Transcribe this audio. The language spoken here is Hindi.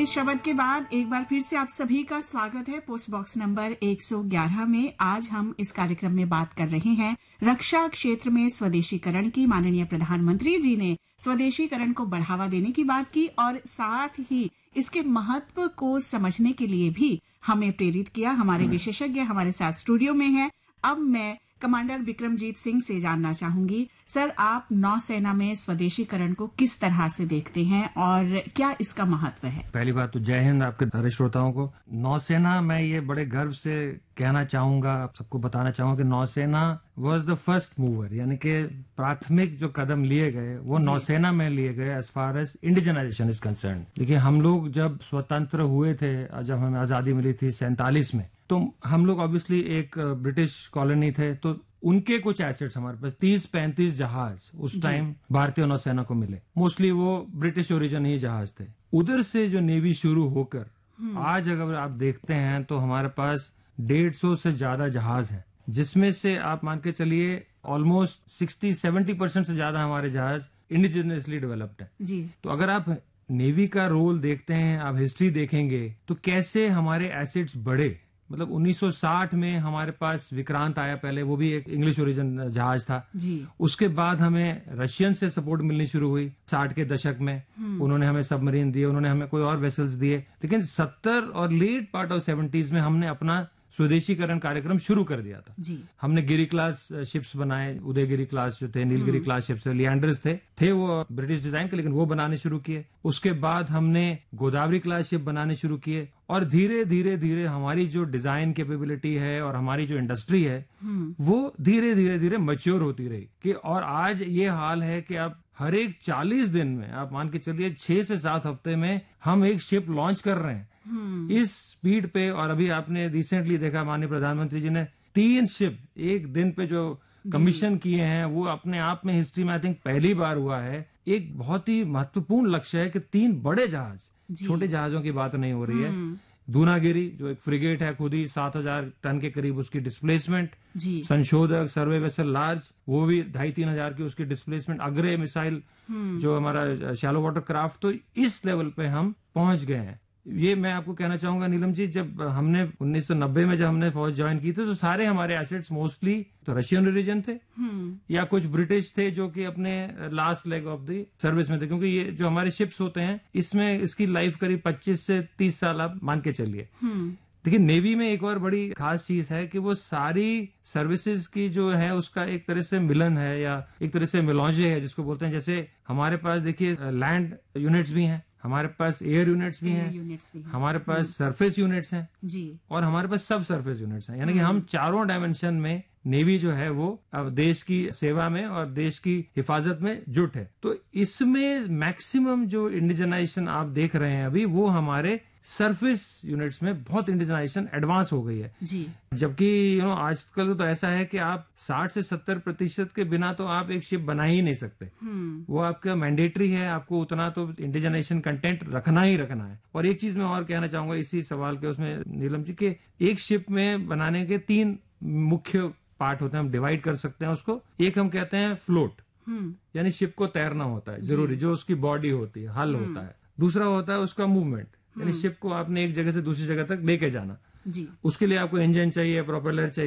इस शब्द के बाद एक बार फिर से आप सभी का स्वागत है पोस्ट बॉक्स नंबर 111 में। आज हम इस कार्यक्रम में बात कर रहे हैं रक्षा क्षेत्र में स्वदेशीकरण की। माननीय प्रधानमंत्री जी ने स्वदेशीकरण को बढ़ावा देने की बात की और साथ ही इसके महत्व को समझने के लिए भी हमें प्रेरित किया। हमारे विशेषज्ञ हमारे साथ स्टूडियो में हैं। अब मैं कमांडर विक्रमजीत सिंह से जानना चाहूंगी, सर आप नौसेना में स्वदेशीकरण को किस तरह से देखते हैं और क्या इसका महत्व है? पहली बात तो जय हिंद आपके सारे श्रोताओं को। नौसेना, मैं ये बड़े गर्व से कहना चाहूंगा, आप सबको बताना चाहूंगा कि नौसेना वाज द फर्स्ट मूवर, यानी कि प्राथमिक जो कदम लिए गए वो नौसेना में लिए गए as far as indigenisation is concern. देखिए, हम लोग जब स्वतंत्र हुए थे, जब हमें आजादी मिली थी 47 में, तो हम लोग ऑब्वियसली एक ब्रिटिश कॉलोनी थे, तो उनके कुछ एसेट्स हमारे पास 30-35 जहाज उस टाइम भारतीय नौसेना को मिले। मोस्टली वो ब्रिटिश ओरिजिन ही जहाज थे। उधर से जो नेवी शुरू होकर आज अगर आप देखते हैं तो हमारे पास 150 से ज्यादा जहाज है, जिसमें से आप मान के चलिए ऑलमोस्ट 60-70% से ज्यादा हमारे जहाज इंडिजिनियसली डेवलप्ड है जी। तो अगर आप नेवी का रोल देखते हैं, आप हिस्ट्री देखेंगे तो कैसे हमारे एसेट्स बढ़े। मतलब 1960 में हमारे पास विक्रांत आया, पहले वो भी एक इंग्लिश ओरिजिन जहाज था जी। उसके बाद हमें रशियन से सपोर्ट मिलनी शुरू हुई 60 के दशक में। उन्होंने हमें सबमरीन दिए, उन्होंने हमें कोई और वेसल्स दिए, लेकिन 70 और लेट पार्ट ऑफ 70s में हमने अपना स्वदेशीकरण कार्यक्रम शुरू कर दिया था जी। हमने गिरी क्लास शिप्स बनाए, उदयगिरी क्लास जो थे, नीलगिरी क्लास शिप्स, लिएंडर्स थे वो ब्रिटिश डिजाइन के, लेकिन वो बनाने शुरू किए। उसके बाद हमने गोदावरी क्लास शिप बनाने शुरू किए और धीरे धीरे धीरे हमारी जो डिजाइन कैपेबिलिटी है और हमारी जो इंडस्ट्री है वो धीरे धीरे धीरे मैच्योर होती रही कि और आज ये हाल है कि अब हर एक 40 दिन में आप मान के चलिए 6 से 7 हफ्ते में हम एक शिप लॉन्च कर रहे हैं इस स्पीड पे। और अभी आपने रिसेंटली देखा माननीय प्रधानमंत्री जी ने 3 शिप एक दिन पे जो कमीशन किए हैं, वो अपने आप में हिस्ट्री में आई थिंक पहली बार हुआ है। एक बहुत ही महत्वपूर्ण लक्ष्य है कि 3 बड़े जहाज, छोटे जहाजों की बात नहीं हो रही है। दूनागिरी जो एक फ्रिगेट है, खुद ही 7000 टन के करीब उसकी डिस्प्लेसमेंट, संशोधक सर्वे वेसल लार्ज, वो भी 2500-3 हजार की उसकी डिस्प्लेसमेंट, अग्रे मिसाइल जो हमारा शैलो वाटर क्राफ्ट, तो इस लेवल पे हम पहुंच गए हैं। ये मैं आपको कहना चाहूंगा नीलम जी, जब हमने 1990 में जब हमने फौज ज्वाइन की थी तो सारे हमारे एसेट्स मोस्टली तो रशियन ओरिजिन थे या कुछ ब्रिटिश थे जो कि अपने last leg of the service में थे, क्योंकि ये जो हमारे शिप्स होते हैं इसमें इसकी लाइफ करीब 25 से 30 साल आप मान के चलिए। लेकिन नेवी में एक और बड़ी खास चीज है कि वो सारी सर्विसेज की जो है उसका एक तरह से मिलन है या एक तरह से मिलौजे है जिसको बोलते हैं। जैसे हमारे पास देखिए लैंड यूनिट्स भी हैं, हमारे पास एयर यूनिट्स भी हैं, हमारे पास सरफेस यूनिट्स हैं जी, और हमारे पास सब सरफेस यूनिट्स हैं। यानी कि हम चारों डायमेंशन में नेवी जो है वो अब देश की सेवा में और देश की हिफाजत में जुट है। तो इसमें मैक्सिमम जो इंडिजनाइजेशन आप देख रहे हैं अभी, वो हमारे सरफेस यूनिट्स में बहुत इंडिजनाइजेशन एडवांस हो गई है जी। जबकि आजकल तो ऐसा है कि आप 60 से 70% के बिना तो आप एक शिप बना ही नहीं सकते। वो आपका मैंडेटरी है, आपको उतना तो इंडिजनाइजेशन कंटेंट रखना ही रखना है। और एक चीज मैं और कहना चाहूंगा इसी सवाल के उसमें नीलम जी, के एक शिप में बनाने के 3 मुख्य पार्ट होते हैं, हम डिवाइड कर सकते हैं उसको। एक हम कहते हैं फ्लोट, यानी शिप को तैरना होता है जरूरी, जो उसकी बॉडी होती है, हल होता है। दूसरा होता है उसका मूवमेंट, यानी शिप को आपने एक जगह से दूसरी जगह तक लेके जाना जी। उसके लिए आपको इंजन चाहिए, प्रोपेलर चाहिए,